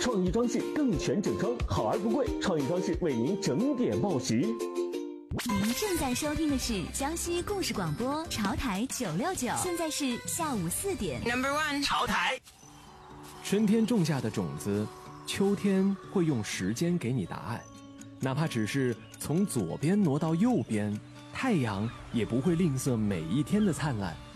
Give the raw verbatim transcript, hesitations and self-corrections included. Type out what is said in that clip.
创意装饰更全整装，好而不贵，创意装饰为您整点报时。 您正在收听的是江西故事广播潮台九六九，现在是下午四点。 Number one， 潮台。 春天种下的种子，秋天会用时间给你答案，哪怕只是从左边挪到右边，太阳也不会吝啬每一天的灿烂。